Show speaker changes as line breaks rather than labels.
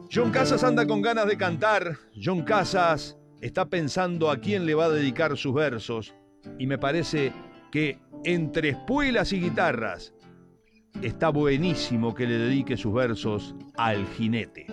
John Casas anda con ganas de cantar. John Casas está pensando a quién le va a dedicar sus versos. Y me parece que entre espuelas y guitarras está buenísimo que le dedique sus versos al jinete.